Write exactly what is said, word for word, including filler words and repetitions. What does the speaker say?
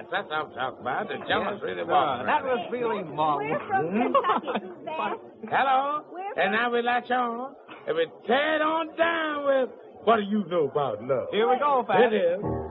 Yes, that's what I'm talking about. The jumpers Yes, really sir. walking. That was feeling marvelous. We're from Kentucky, Suzanne. Hello? We're And now we latch on. And we tear it on down with, what do you know about love? Here we go, Pat. It is.